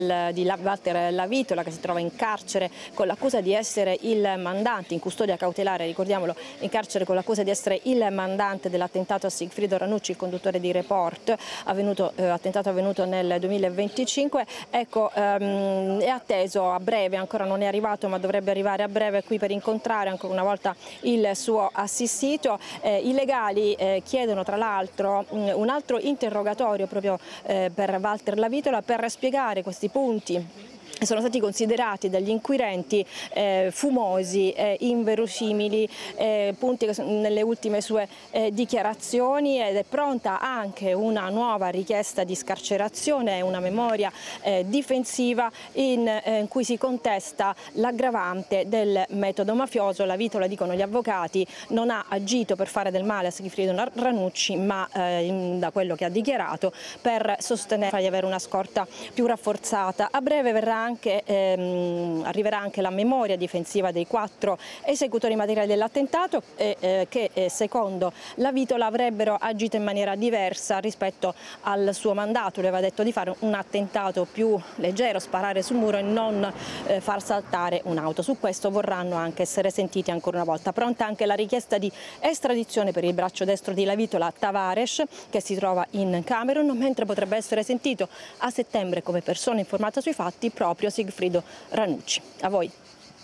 di Walter Lavitola, che si trova in carcere con l'accusa di essere il mandante, in custodia cautelare, ricordiamolo, in carcere con l'accusa di essere il mandante dell'attentato a Sigfrido Ranucci, il conduttore di Report, attentato avvenuto nel 2025. Ecco, è atteso a breve, ancora non è arrivato, ma dovrebbe arrivare a breve qui per incontrare ancora una volta il suo assistito. I legali chiedono tra l'altro un altro interrogatorio proprio per Walter Lavitola per spiegare questi punti sono stati considerati dagli inquirenti fumosi, inverosimili, punti che nelle ultime sue dichiarazioni, ed è pronta anche una nuova richiesta di scarcerazione, una memoria difensiva in cui si contesta l'aggravante del metodo mafioso. Lavitola, dicono gli avvocati, non ha agito per fare del male a Sigfrido Ranucci, ma da quello che ha dichiarato per sostenere fargli avere una scorta più rafforzata. A breve arriverà anche la memoria difensiva dei 4 esecutori materiali dell'attentato che secondo Lavitola avrebbero agito in maniera diversa rispetto al suo mandato. Lui aveva detto di fare un attentato più leggero, sparare sul muro e non far saltare un'auto. Su questo vorranno anche essere sentiti ancora una volta. Pronta anche la richiesta di estradizione per il braccio destro di Lavitola, Tavares, che si trova in Camerun, mentre potrebbe essere sentito a settembre come persona informata sui fatti proprio Sigfrido Ranucci. A voi.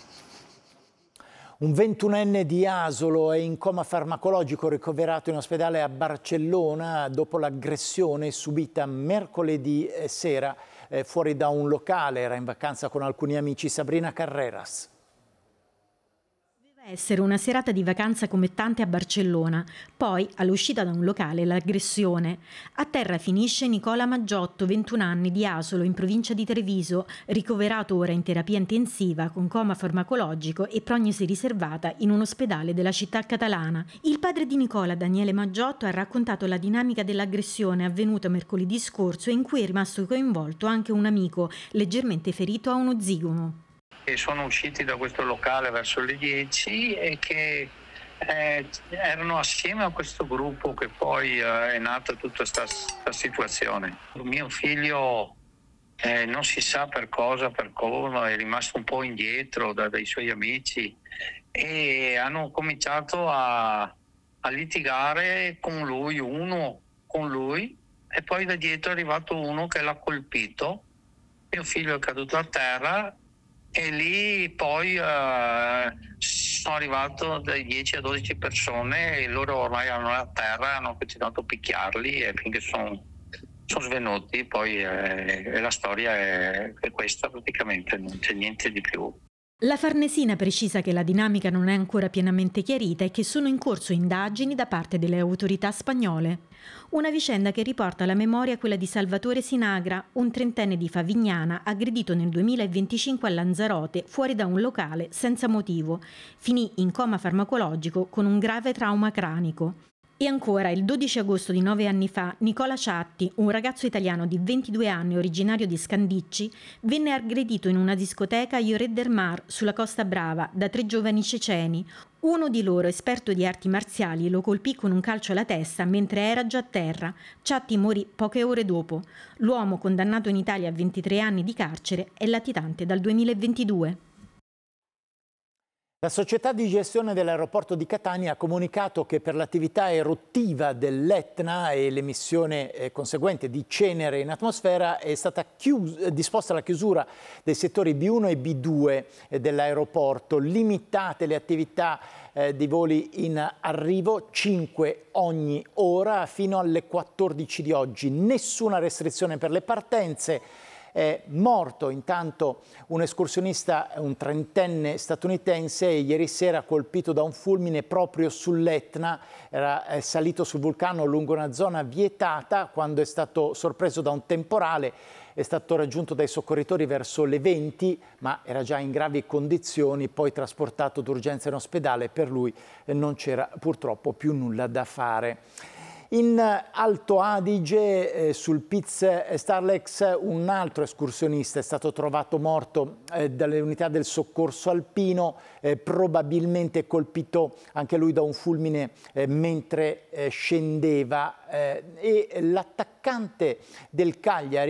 Un 21enne di Asolo è in coma farmacologico, ricoverato in ospedale a Barcellona dopo l'aggressione subita mercoledì sera fuori da un locale. Era in vacanza con alcuni amici. Sabrina Carreras. Essere una serata di vacanza come tante a Barcellona, poi all'uscita da un locale l'aggressione. A terra finisce Nicola Maggiotto, 21 anni, di Asolo, in provincia di Treviso, ricoverato ora in terapia intensiva con coma farmacologico e prognosi riservata in un ospedale della città catalana. Il padre di Nicola, Daniele Maggiotto, ha raccontato la dinamica dell'aggressione avvenuta mercoledì scorso e in cui è rimasto coinvolto anche un amico leggermente ferito a uno zigomo. Sono usciti da questo locale verso le 10 e che erano assieme a questo gruppo che poi è nata tutta questa situazione. Mio figlio non si sa per cosa, per come, è rimasto un po' indietro dai suoi amici e hanno cominciato a litigare con lui e poi da dietro è arrivato uno che l'ha colpito. Mio figlio è caduto a terra. E lì poi sono arrivato dai 10 a 12 persone e loro ormai erano a terra, hanno continuato a picchiarli e finché sono svenuti. Poi la storia è questa praticamente, non c'è niente di più. La Farnesina precisa che la dinamica non è ancora pienamente chiarita e che sono in corso indagini da parte delle autorità spagnole. Una vicenda che riporta alla memoria quella di Salvatore Sinagra, un trentenne di Favignana aggredito nel 2025 a Lanzarote fuori da un locale senza motivo. Finì in coma farmacologico con un grave trauma cranico. E ancora, il 12 agosto di 9 anni fa, Nicola Ciatti, un ragazzo italiano di 22 anni originario di Scandicci, venne aggredito in una discoteca a Lloret del Mar, sulla Costa Brava, da 3 giovani ceceni. Uno di loro, esperto di arti marziali, lo colpì con un calcio alla testa mentre era già a terra. Ciatti morì poche ore dopo. L'uomo, condannato in Italia a 23 anni di carcere, è latitante dal 2022. La società di gestione dell'aeroporto di Catania ha comunicato che per l'attività eruttiva dell'Etna e l'emissione conseguente di cenere in atmosfera è stata disposta la chiusura dei settori B1 e B2 dell'aeroporto, limitate le attività di voli in arrivo, 5 ogni ora fino alle 14 di oggi. Nessuna restrizione per le partenze. È morto intanto un escursionista, un trentenne statunitense, ieri sera colpito da un fulmine proprio sull'Etna. Era salito sul vulcano lungo una zona vietata quando è stato sorpreso da un temporale. È stato raggiunto dai soccorritori verso le 20, ma era già in gravi condizioni, poi trasportato d'urgenza in ospedale. Per lui non c'era purtroppo più nulla da fare. In Alto Adige, sul Piz Starlex, un altro escursionista è stato trovato morto dalle unità del soccorso alpino, probabilmente colpito anche lui da un fulmine mentre scendeva. E l'attaccante del Cagliari